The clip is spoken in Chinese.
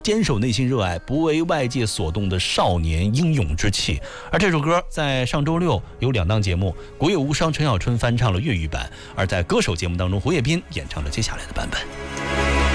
坚守内心热爱、不为外界所动的少年英勇之气。而这首歌在上周六有2档节目，国乐无双陈小春翻唱了粤语版，而在歌手节目当中，胡彦斌演唱了接下来的版本。